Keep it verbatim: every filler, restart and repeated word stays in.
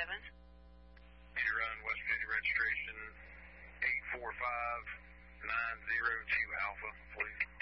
seven. Peter Run, West Virginia registration eight four five nine zero two Alpha, please.